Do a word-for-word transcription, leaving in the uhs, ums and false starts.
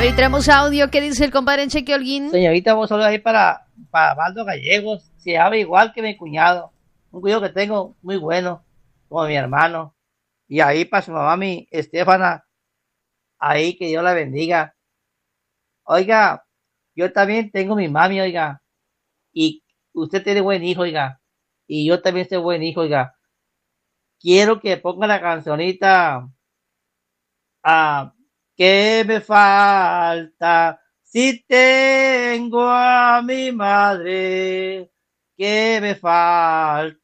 Hoy traemos audio. ¿Qué dice el compadre Encheque Holguín? Señorita, vos solo ahí para, para Baldo Gallegos. Se habla igual que mi cuñado. Un cuñado que tengo muy bueno, como mi hermano. Y ahí para su mamá, mi Estefana, ahí que Dios la bendiga. Oiga, yo también tengo mi mami, oiga. Y usted tiene buen hijo, oiga. Y yo también soy buen hijo, oiga. Quiero que ponga la cancionita. Ah, ¿qué me falta si tengo a mi madre? ¿Qué me falta?